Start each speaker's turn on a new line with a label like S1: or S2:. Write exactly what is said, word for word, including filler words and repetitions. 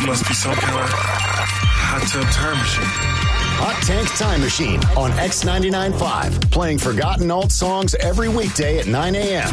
S1: It must be some kind of hot tub time machine.
S2: Hot Tank Time Machine on X ninety-nine point five. Playing forgotten old songs every weekday at nine a.m.